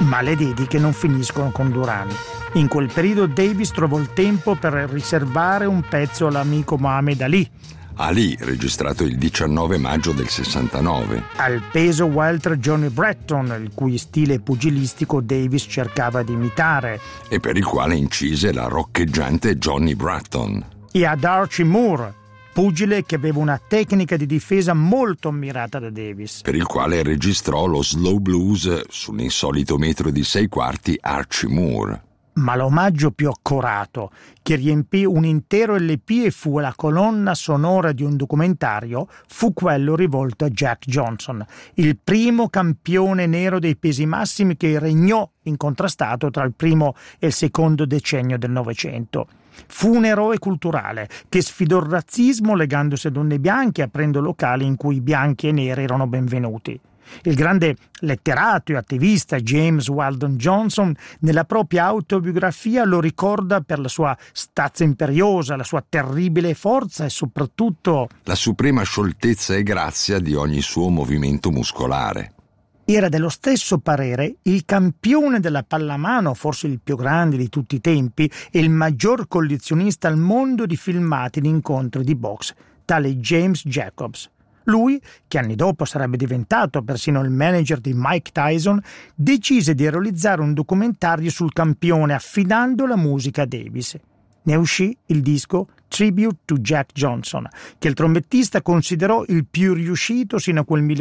Ma le dediche non finiscono con Duran. In quel periodo Davis trovò il tempo per riservare un pezzo all'amico Muhammad Ali. Ali, registrato il 19 maggio del 69. Al peso welter Johnny Bratton, il cui stile pugilistico Davis cercava di imitare. E per il quale incise la roccheggiante Johnny Bratton. E ad Archie Moore, pugile che aveva una tecnica di difesa molto ammirata da Davis. Per il quale registrò lo slow blues sull'insolito metro di 6/4 Archie Moore. Ma l'omaggio più accorato, che riempì un intero LP e fu la colonna sonora di un documentario, fu quello rivolto a Jack Johnson, il primo campione nero dei pesi massimi che regnò incontrastato tra il primo e il secondo decennio del Novecento. Fu un eroe culturale che sfidò il razzismo legandosi a donne bianche e aprendo locali in cui bianchi e neri erano benvenuti. Il grande letterato e attivista James Weldon Johnson nella propria autobiografia lo ricorda per la sua stazza imperiosa, la sua terribile forza e soprattutto la suprema scioltezza e grazia di ogni suo movimento muscolare. Era dello stesso parere il campione della pallamano, forse il più grande di tutti i tempi e il maggior collezionista al mondo di filmati di incontri di box, tale James Jacobs. Lui, che anni dopo sarebbe diventato persino il manager di Mike Tyson, decise di realizzare un documentario sul campione affidando la musica a Davis. Ne uscì il disco Tribute to Jack Johnson, che il trombettista considerò il più riuscito sino a quel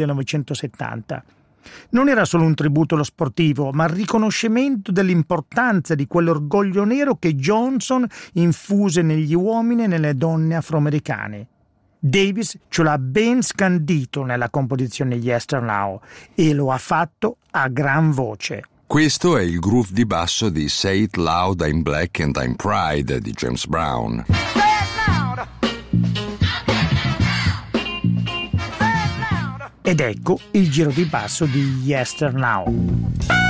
1970. Non era solo un tributo allo sportivo, ma il riconoscimento dell'importanza di quell'orgoglio nero che Johnson infuse negli uomini e nelle donne afroamericane. Davis ce l'ha ben scandito nella composizione Yesterday Now e lo ha fatto a gran voce. Questo è il groove di basso di Say It Loud, I'm Black and I'm Pride di James Brown. Ed ecco il giro di basso di Yesterday Now.